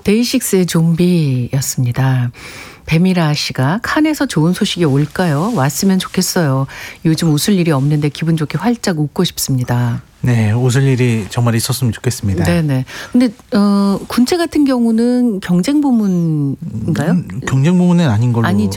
데이식스의 좀비였습니다. 배미라 씨가 칸에서 좋은 소식이 올까요? 왔으면 좋겠어요. 요즘 웃을 일이 없는데 기분 좋게 활짝 웃고 싶습니다. 네, 웃을 일이 정말 있었으면 좋겠습니다. 네네. 근데 군체 같은 경우는 경쟁 부문인가요? 경쟁 부문은 아닌 걸로 아니죠.